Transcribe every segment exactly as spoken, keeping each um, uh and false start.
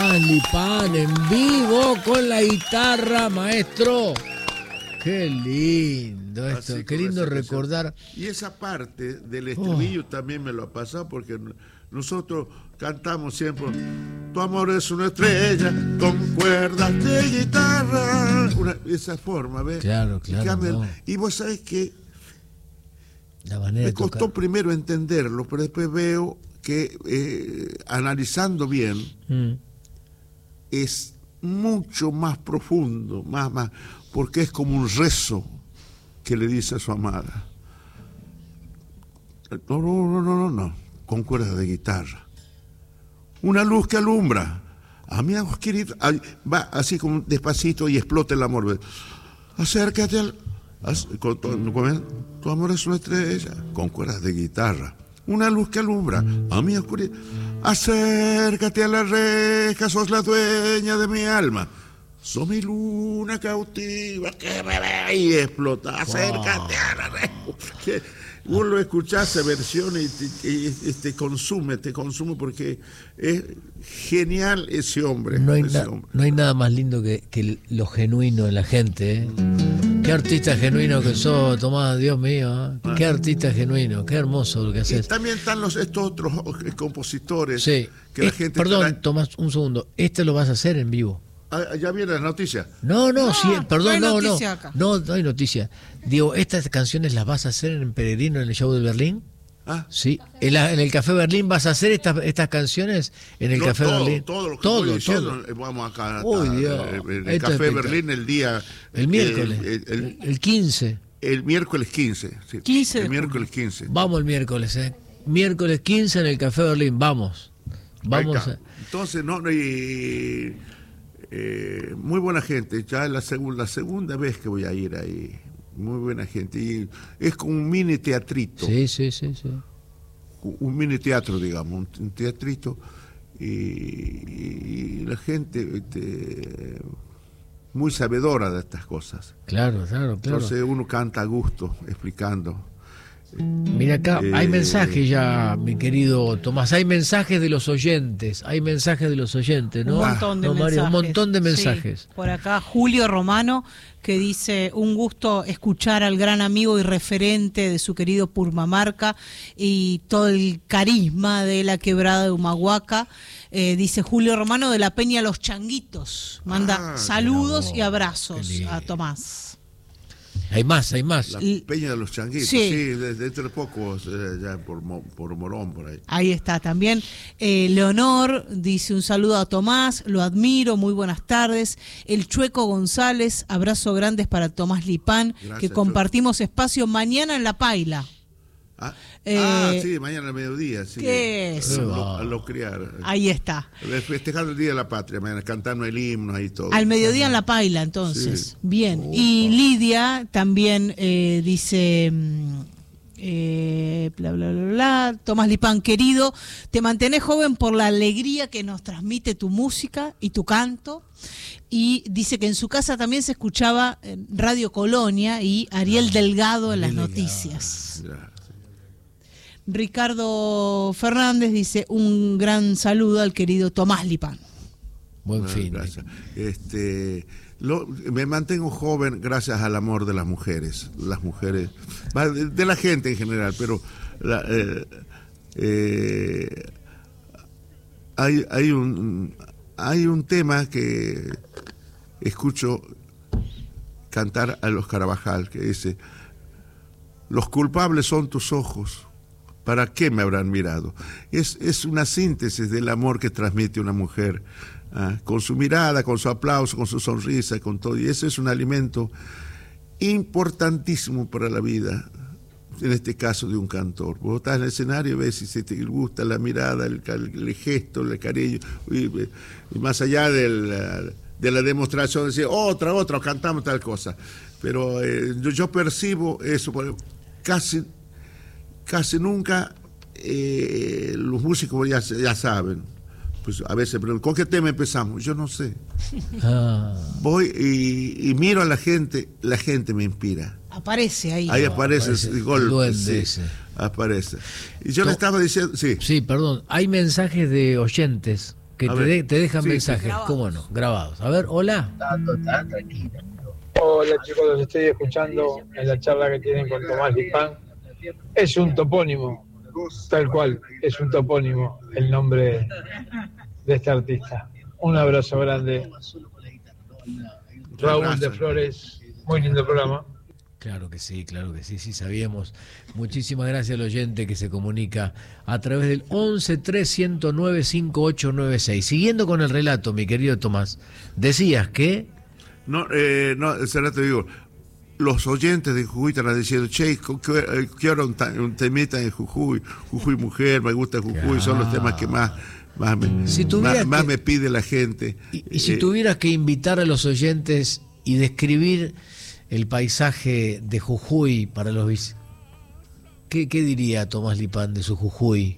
Tomás Lipán en vivo con la guitarra, maestro. Qué lindo esto, Así qué lindo recordar. Y esa parte del estribillo oh. también me lo ha pasado porque nosotros cantamos siempre: tu amor es una estrella con cuerdas de guitarra. Una, esa forma, ¿ves? Claro, claro. No. Y vos sabés que la manera me costó tocar. Primero entenderlo, pero después veo que eh, analizando bien mm. es mucho más profundo, más, más, porque es como un rezo que le dice a su amada. No, no, no, no, no, no, con cuerdas de guitarra. Una luz que alumbra. A mi ojos querido, va así como despacito y explota el amor. Acércate al... Con, con, con, tu amor es una estrella, con cuerdas de guitarra. Una luz que alumbra a mi oscuridad. Acércate a la reja, sos la dueña de mi alma. Sos mi luna cautiva que me ve y explota. Acércate wow. a la reja. Que vos lo escuchás esa versión y te, y, y te consume, te consume porque es genial ese hombre. No hay, ese na, hombre. No hay nada más lindo que, que lo genuino en la gente, ¿eh? Qué artista genuino que sos, Tomás, Dios mío, ¿eh? Ah. Qué artista genuino, qué hermoso lo que haces. Y también están los, estos otros compositores sí. que la es, gente... Perdón, estará... Tomás, un segundo, ¿este lo vas a hacer en vivo? Ah, ya viene la noticia. No, no, no sí, perdón, no, no, no, acá. no, no hay noticia. Digo, ¿estas canciones las vas a hacer en Peregrino en el show de Berlín? Ah. Sí, en, la, en el Café Berlín vas a hacer estas estas canciones en el no, Café todo, Berlín. Todo lo que todo, estoy diciendo, todo. Vamos acá. Uy, Dios. En el Café Berlín el día... El miércoles, el, el, el, el quince. El miércoles quince. Sí. quince. El miércoles quince. Vamos el miércoles, ¿eh? Miércoles quince en el Café Berlín, vamos. Vamos. A... Entonces, no, no y, eh, muy buena gente. Ya es la, seg la segunda vez que voy a ir ahí. Muy buena gente. Y es como un mini teatrito. Sí, sí, sí, sí. Un mini teatro, digamos, un teatrito. Y, y la gente... Este, muy sabedora de estas cosas. Claro, claro, claro. Entonces uno canta a gusto, explicando. Mira acá, eh, hay mensajes ya, mi querido Tomás, hay mensajes de los oyentes, hay mensajes de los oyentes, ¿no? Un montón de no, mensajes. Mario, un montón de mensajes. Sí. Por acá Julio Romano, que dice, un gusto escuchar al gran amigo y referente de su querido Purmamarca y todo el carisma de la quebrada de Humahuaca. Eh, dice Julio Romano de la Peña Los Changuitos. Manda ah, saludos no, y abrazos a Tomás. Hay más, hay más. La Peña de los Changuitos, sí, sí dentro de poco, ya por, por Morón, por ahí. Ahí está también. Eh, Leonor dice un saludo a Tomás, lo admiro, muy buenas tardes. El Chueco González, abrazo grandes para Tomás Lipán, gracias, que compartimos Chueco. Espacio mañana en La Paila. Ah, eh, ah, sí, mañana al mediodía. Sí, ¿qué es? A lo, a lo criar. Ahí está. Festejando el Día de la Patria, mañana, cantando el himno y todo. Al mediodía en La Paila, entonces. Sí. Bien. Oh, y Lidia también eh, dice... Eh, bla, bla, bla, bla. Tomás Lipán, querido, te mantenés joven por la alegría que nos transmite tu música y tu canto. Y dice que en su casa también se escuchaba Radio Colonia y Ariel Delgado en las noticias. Ricardo Fernández dice un gran saludo al querido Tomás Lipán. Buen fin. Gracias. Este, lo, me mantengo joven gracias al amor de las mujeres, las mujeres, de, de la gente en general, pero la, eh, eh, hay, hay un hay un tema que escucho cantar a los Carabajal que dice: los culpables son tus ojos. ¿Para qué me habrán mirado? Es, es una síntesis del amor que transmite una mujer, ¿ah? Con su mirada, con su aplauso, con su sonrisa, con todo. Y eso es un alimento importantísimo para la vida, en este caso de un cantor. Vos estás en el escenario y ves si te gusta la mirada, el, el gesto, el cariño, y, y más allá del, de la demostración, de decir otra, otra, cantamos tal cosa. Pero eh, yo, yo percibo eso, casi... Casi nunca eh, los músicos ya, ya saben. Pues a veces preguntan, ¿con qué tema empezamos? Yo no sé. Ah. Voy y, y miro a la gente, la gente me inspira. Aparece ahí. Ahí no, aparece, aparece el golpe. Sí, aparece. Y yo no, le estaba diciendo, sí. Sí, perdón. Hay mensajes de oyentes que te, de, te dejan sí, mensajes, sí. ¿Cómo no? Grabados. A ver, hola. Hola chicos, los estoy escuchando en la charla que tienen con Tomás Lipán. Es un topónimo, tal cual, es un topónimo el nombre de este artista. Un abrazo grande. Raúl de Flores, muy lindo programa. Claro que sí, claro que sí, sí sabíamos. Muchísimas gracias al oyente que se comunica a través del once tres cero nueve cinco ocho nueve seis. Siguiendo con el relato, mi querido Tomás, decías que... No, eh, no, ese rato digo, los oyentes de Jujuy están diciendo, che, quiero un, un temita en Jujuy, Jujuy mujer, me gusta Jujuy, claro. Son los temas que más... Más me, si más, más que, me pide la gente. Y, y si eh, tuvieras que invitar a los oyentes y describir el paisaje de Jujuy para los visitantes, ¿qué, ¿qué diría Tomás Lipán de su Jujuy?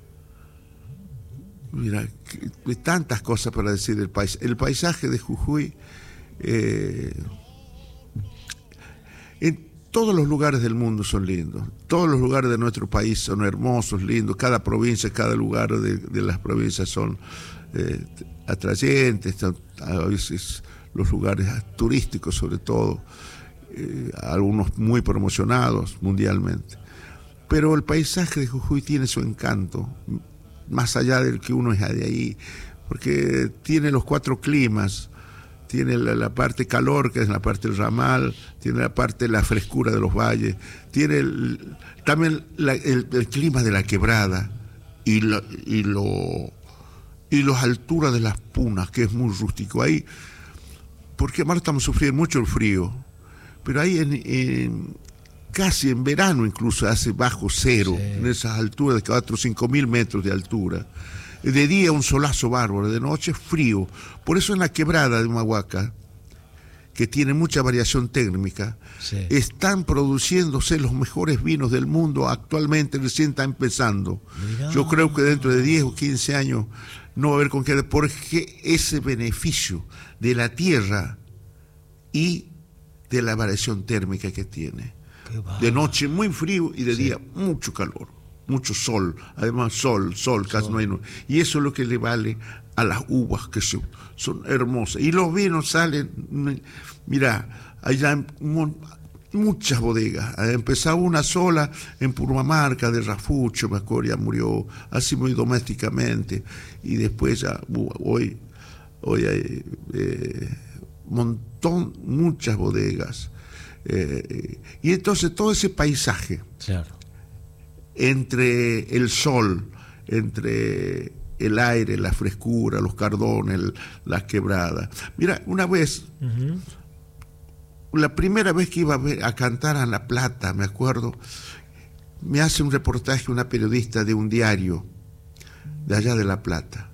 Mira, que, tantas cosas para decir del pais, el paisaje de Jujuy. Eh, en todos los lugares del mundo son lindos, todos los lugares de nuestro país son hermosos, lindos, cada provincia, cada lugar de, de las provincias son eh, atrayentes, a veces los lugares turísticos sobre todo, eh, algunos muy promocionados mundialmente, pero el paisaje de Jujuy tiene su encanto, más allá del que uno es de ahí, porque tiene los cuatro climas. Tiene la, la parte calor, que es la parte del ramal, tiene la parte de la frescura de los valles, tiene el, también la, el, el clima de la quebrada y, la, y, lo, y las alturas de las punas, que es muy rústico. Ahí, porque ahora estamos sufriendo mucho el frío, pero ahí en, en, casi en verano incluso hace bajo cero, sí. En esas alturas de cuatro o cinco mil metros de altura. De día un solazo bárbaro, de noche frío. Por eso en la quebrada de Humahuaca, que tiene mucha variación térmica, sí. Están produciéndose los mejores vinos del mundo actualmente, recién está empezando. Mirá. Yo creo que dentro de diez o quince años no va a haber con qué, porque ese beneficio de la tierra y de la variación térmica que tiene. De noche muy frío y de sí. Día mucho calor. Mucho sol, además sol, sol, casi no hay nube. Y eso es lo que le vale a las uvas, que son, son hermosas. Y los vinos salen, mira, hay muchas bodegas. Empezaba una sola en Purmamarca, de Rafucho, me acuerdo, ya murió, así muy domésticamente. Y después ya, hoy, hoy hay eh, montón, muchas bodegas. Eh, y entonces todo ese paisaje. Claro. Entre el sol, entre el aire, la frescura, los cardones, el, las quebradas. Mira, una vez, uh-huh. La primera vez que iba a, ver, a cantar a La Plata, me acuerdo, me hace un reportaje una periodista de un diario de allá de La Plata.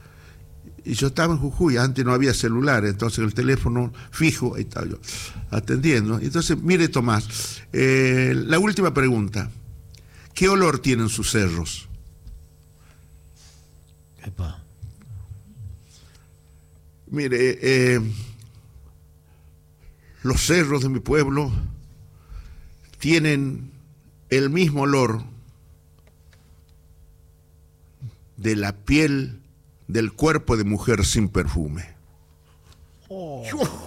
Y yo estaba en Jujuy, antes no había celular, entonces el teléfono fijo, ahí estaba yo, atendiendo. Entonces, mire Tomás, eh, la última pregunta. ¿Qué olor tienen sus cerros? Epa. Mire, eh, los cerros de mi pueblo tienen el mismo olor de la piel del cuerpo de mujer sin perfume. Oh.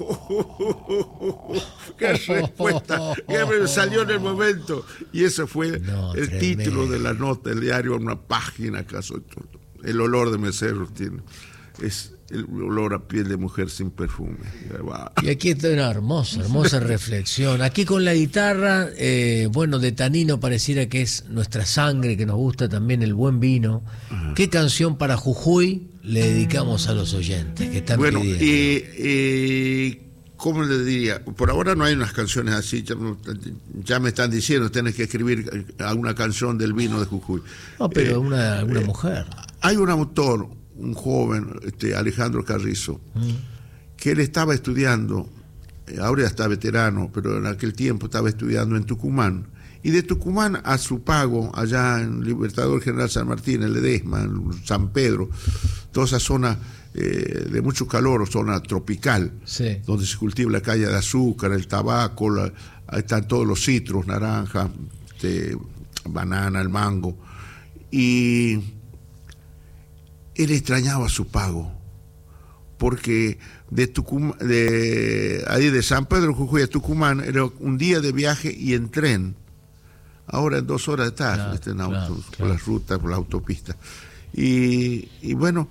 ¡Qué respuesta! Que me salió en el momento. Y ese fue no, el tremendo. Título de la nota del diario, una página acaso. El olor de mis cerros tiene. Es el olor a piel de mujer sin perfume. Y aquí está una hermosa, hermosa reflexión. Aquí con la guitarra, eh, bueno, de Tanino pareciera que es nuestra sangre, que nos gusta también el buen vino. Ajá. ¿Qué canción para Jujuy le dedicamos a los oyentes que están bueno, pidiendo? Eh, eh, ¿cómo le diría? Por ahora no hay unas canciones así, ya, ya me están diciendo, tenés que escribir alguna canción del vino de Jujuy. No, pero eh, una, una eh, mujer. Hay un autor, un joven, este, Alejandro Carrizo, mm. que él estaba estudiando, ahora ya está veterano, pero en aquel tiempo estaba estudiando en Tucumán, y de Tucumán a su pago, allá en Libertador General San Martín, en Ledesma, en San Pedro, toda esa zona eh, de mucho calor, zona tropical, sí. Donde se cultiva la caña de azúcar, el tabaco, la, ahí están todos los citros, naranja, este, banana, el mango, y él extrañaba su pago, porque de Tucumán, de, ahí de San Pedro Jujuy a Tucumán era un día de viaje y en tren. Ahora en dos horas estás, claro, este, en auto, claro, por claro. las rutas, por la autopista. Y, y bueno,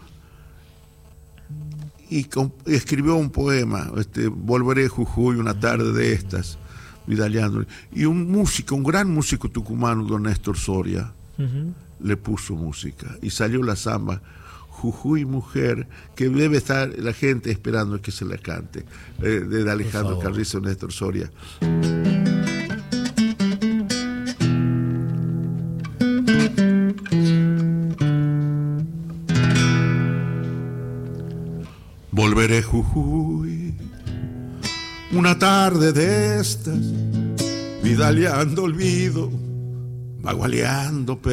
y, con, y escribió un poema, este, Volveré Jujuy una tarde de estas, vidaleando. Y un músico, un gran músico tucumano, don Néstor Soria, uh-huh. le puso música. Y salió la samba, Jujuy Mujer, que debe estar la gente esperando que se la cante, eh, de Alejandro Carrizo, Néstor Soria. Volveré Jujuy una tarde de estas, vidaleando olvido, bagualeando